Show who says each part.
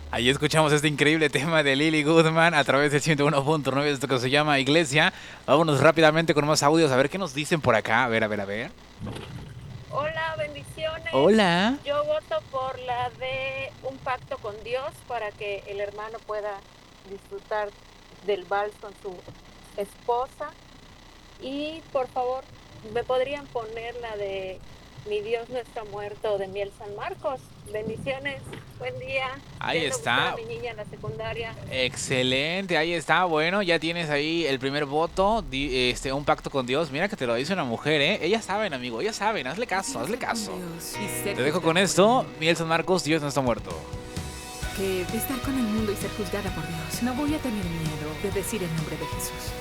Speaker 1: Ahí escuchamos este increíble tema de Lily Goodman a través del 101.9, esto que se llama Iglesia. Vámonos rápidamente con más audios, a ver qué nos dicen por acá. A ver, a ver, a ver.
Speaker 2: Hola, bendiciones.
Speaker 1: Hola.
Speaker 2: Yo voto por la de un pacto con Dios para que el hermano pueda disfrutar del vals con su esposa. Y por favor, ¿me podrían poner la de Mi Dios no está muerto de Miel San Marcos? Bendiciones, buen día.
Speaker 1: Ahí
Speaker 2: Yendo a buscar a
Speaker 1: está.
Speaker 2: mi niña en la secundaria.
Speaker 1: Excelente, ahí está. Bueno, ya tienes ahí el primer voto, un pacto con Dios. Mira que te lo dice una mujer, ¿eh? Ellas saben, amigo, ellas saben. Hazle caso, hazle caso. Te dejo con esto. Miguel San Marcos, Dios no está muerto.
Speaker 3: Que de estar con el mundo y ser juzgada por Dios, no voy a tener miedo de decir el nombre de Jesús.